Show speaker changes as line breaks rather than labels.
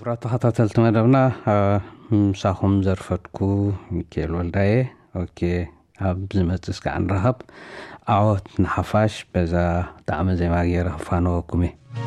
ክብራት ተኸታተልቲ መደብና ምሳኹም ዘርፈትኩ ሚካኤል ወልዳየ ኦኬ ኣብ ዝመጽስ ከ ንረኸብ ዓወት ንሓፋሽ በዛ ጣዕመ ዘይማገረ ክፋኖኩም